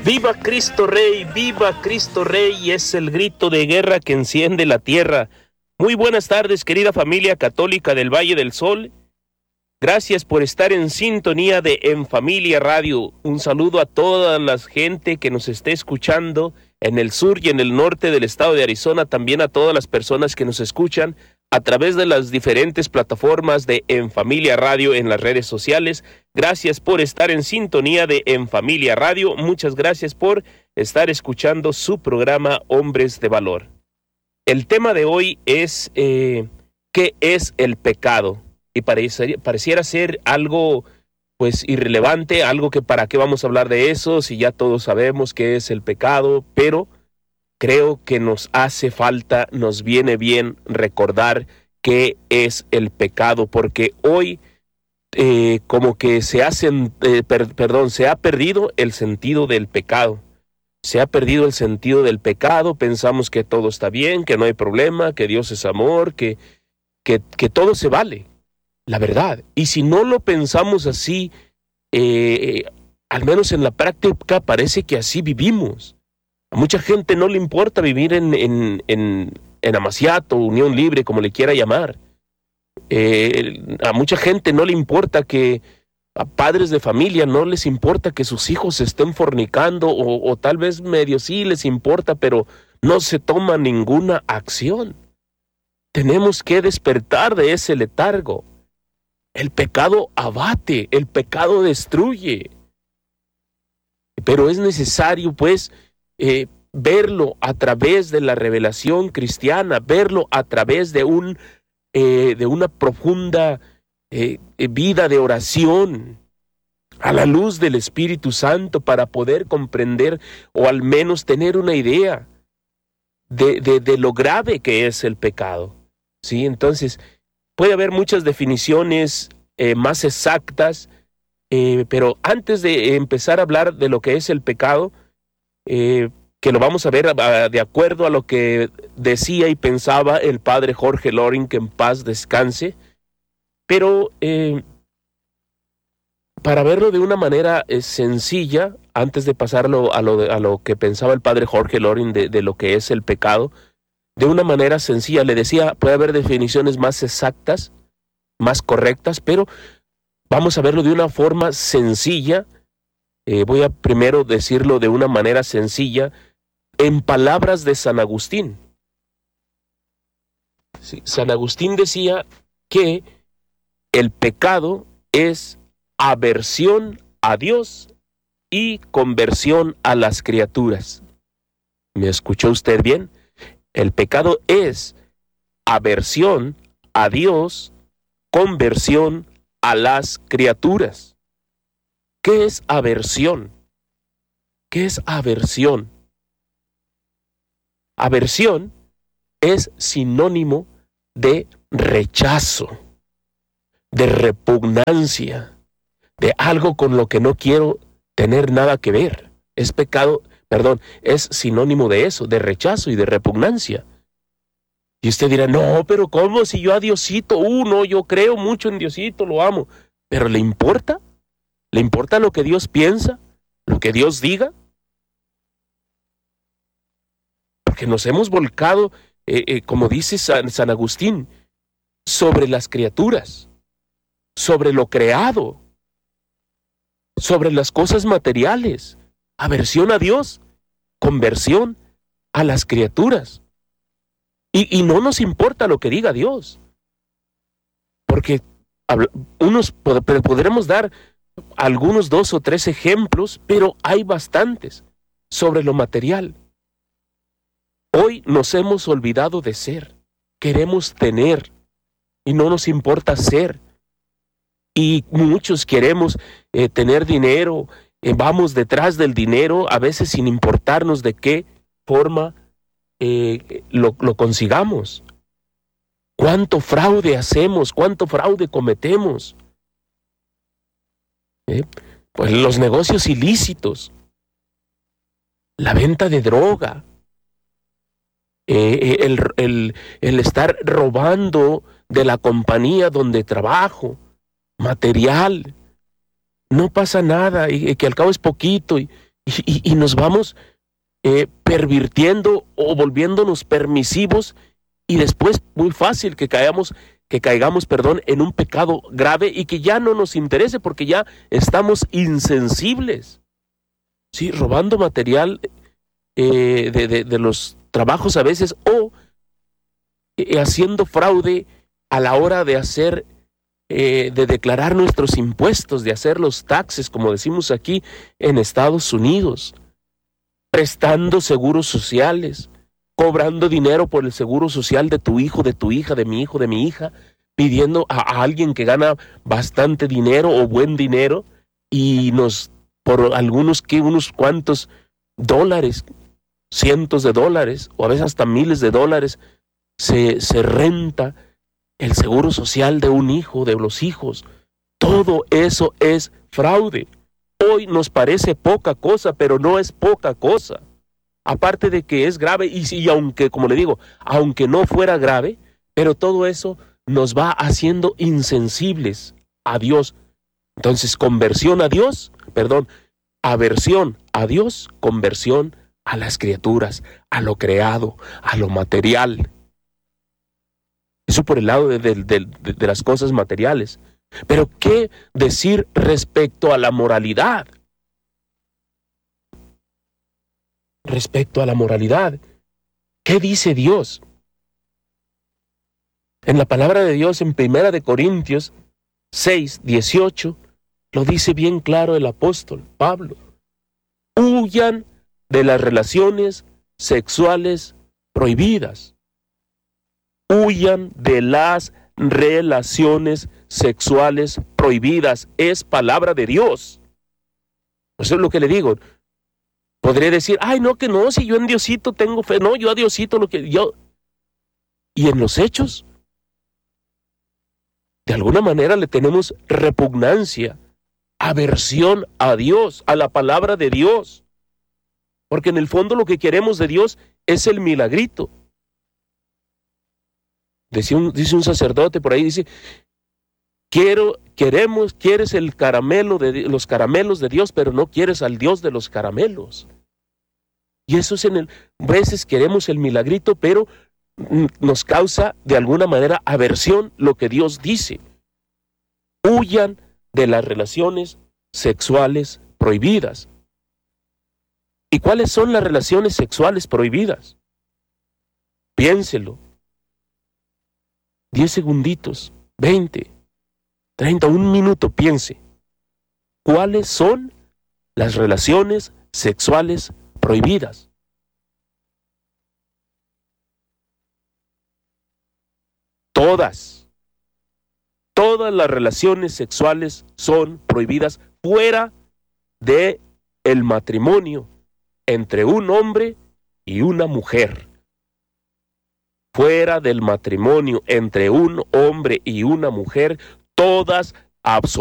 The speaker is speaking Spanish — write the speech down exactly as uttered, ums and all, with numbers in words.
¡Viva Cristo Rey! ¡Viva Cristo Rey! Es el grito de guerra que enciende la tierra. Muy buenas tardes, querida familia católica del Valle del Sol. Gracias por estar en sintonía de En Familia Radio. Un saludo a toda la gente que nos esté escuchando en el sur y en el norte del estado de Arizona. También a todas las personas que nos escuchan a través de las diferentes plataformas de En Familia Radio en las redes sociales. Gracias por estar en sintonía de En Familia Radio. Muchas gracias por estar escuchando su programa Hombres de Valor. El tema de hoy es eh, ¿qué es el pecado? Y pareciera, pareciera ser algo pues irrelevante, algo que para qué vamos a hablar de eso si ya todos sabemos qué es el pecado, pero creo que nos hace falta, nos viene bien recordar qué es el pecado, porque hoy eh, como que se hacen, eh, per, perdón, se ha perdido el sentido del pecado. Se ha perdido el sentido del pecado, pensamos que todo está bien, que no hay problema, que Dios es amor, que, que, que todo se vale, la verdad. Y si no lo pensamos así, eh, al menos en la práctica parece que así vivimos. A mucha gente no le importa vivir en, en, en, en amaciato, unión libre, como le quiera llamar. Eh, a mucha gente no le importa que, a padres de familia no les importa que sus hijos estén fornicando, o, o tal vez medio sí les importa, pero no se toma ninguna acción. Tenemos que despertar de ese letargo. El pecado abate, el pecado destruye. Pero es necesario, pues, Eh, verlo a través de la revelación cristiana, verlo a través de, un, eh, de una profunda eh, vida de oración, a la luz del Espíritu Santo, para poder comprender o al menos tener una idea de, de, de lo grave que es el pecado. ¿Sí? Entonces, puede haber muchas definiciones eh, más exactas, eh, pero antes de empezar a hablar de lo que es el pecado, Eh, que lo vamos a ver a, a, de acuerdo a lo que decía y pensaba el padre Jorge Loring, que en paz descanse, pero eh, para verlo de una manera eh, sencilla, antes de pasarlo a lo, de, a lo que pensaba el padre Jorge Loring de, de lo que es el pecado, de una manera sencilla, le decía, puede haber definiciones más exactas, más correctas, pero vamos a verlo de una forma sencilla. Eh, voy a primero decirlo de una manera sencilla, en palabras de San Agustín. Sí, San Agustín decía que el pecado es aversión a Dios y conversión a las criaturas. ¿Me escuchó usted bien? El pecado es aversión a Dios, conversión a las criaturas. ¿Qué es aversión? ¿Qué es aversión? Aversión es sinónimo de rechazo, de repugnancia, de algo con lo que no quiero tener nada que ver. Es pecado, perdón, es sinónimo de eso, de rechazo y de repugnancia. Y usted dirá, no, pero ¿cómo si yo a Diosito, uh, no, yo creo mucho en Diosito, lo amo, pero ¿le importa? ¿Le importa lo que Dios piensa? ¿Lo que Dios diga? Porque nos hemos volcado, eh, eh, como dice San, San Agustín, sobre las criaturas, sobre lo creado, sobre las cosas materiales. Aversión a Dios, conversión a las criaturas. Y, y no nos importa lo que diga Dios. Porque unos podremos dar algunos dos o tres ejemplos, pero hay bastantes sobre lo material. Hoy nos hemos olvidado de ser, queremos tener y no nos importa ser. Y muchos queremos eh, tener dinero, eh, vamos detrás del dinero, a veces sin importarnos de qué forma eh, lo, lo consigamos. ¿Cuánto fraude hacemos? ¿Cuánto fraude cometemos? ¿Eh? Pues los negocios ilícitos, la venta de droga, eh, el, el, el estar robando de la compañía donde trabajo, material, no pasa nada, y, y que al cabo es poquito, y, y, y, y nos vamos eh, pervirtiendo o volviéndonos permisivos, y después muy fácil que caigamos, que caigamos, perdón, en un pecado grave y que ya no nos interese porque ya estamos insensibles. Sí, robando material eh, de, de, de los trabajos a veces, o eh, haciendo fraude a la hora de hacer, eh, de declarar nuestros impuestos, de hacer los taxes, como decimos aquí en Estados Unidos, prestando seguros sociales, cobrando dinero por el seguro social de tu hijo, de tu hija, de mi hijo, de mi hija, pidiendo a, a alguien que gana bastante dinero o buen dinero, y nos, por algunos que unos cuantos dólares, cientos de dólares, o a veces hasta miles de dólares, se, se renta el seguro social de un hijo, de los hijos. Todo eso es fraude. Hoy nos parece poca cosa, pero no es poca cosa. Aparte de que es grave, y, y aunque, como le digo, aunque no fuera grave, pero todo eso nos va haciendo insensibles a Dios. Entonces, conversión a Dios, perdón, aversión a Dios, conversión a las criaturas, a lo creado, a lo material. Eso por el lado de, de, de, de las cosas materiales. Pero ¿qué decir respecto a la moralidad? Respecto a la moralidad, ¿qué dice Dios? En la palabra de Dios, en Primera de Corintios seis, dieciocho, lo dice bien claro el apóstol Pablo. Huyan de las relaciones sexuales prohibidas. Huyan de las relaciones sexuales prohibidas. Es palabra de Dios. Eso es lo que le digo. Podré decir, ay, no, que no, si yo en Diosito tengo fe. No, yo a Diosito lo que yo... Y en los hechos, de alguna manera le tenemos repugnancia, aversión a Dios, a la palabra de Dios. Porque en el fondo lo que queremos de Dios es el milagrito. Dice un, dice un sacerdote por ahí, dice, quiero, queremos, quieres el caramelo de los caramelos de Dios, pero no quieres al Dios de los caramelos. Y eso es en el, a veces queremos el milagrito, pero nos causa de alguna manera aversión lo que Dios dice. Huyan de las relaciones sexuales prohibidas. ¿Y cuáles son las relaciones sexuales prohibidas? Piénselo. Diez segunditos, veinte, treinta, un minuto, piense. ¿Cuáles son las relaciones sexuales prohibidas? Todas. Todas las relaciones sexuales son prohibidas fuera de el matrimonio entre un hombre y una mujer. Fuera del matrimonio entre un hombre y una mujer, todas, absolutamente